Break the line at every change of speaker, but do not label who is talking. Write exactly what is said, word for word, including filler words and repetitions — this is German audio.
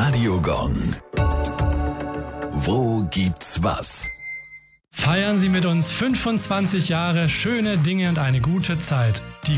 Radiogong. Wo gibt's was?
Feiern Sie mit uns fünfundzwanzig Jahre schöne Dinge und eine gute Zeit. Die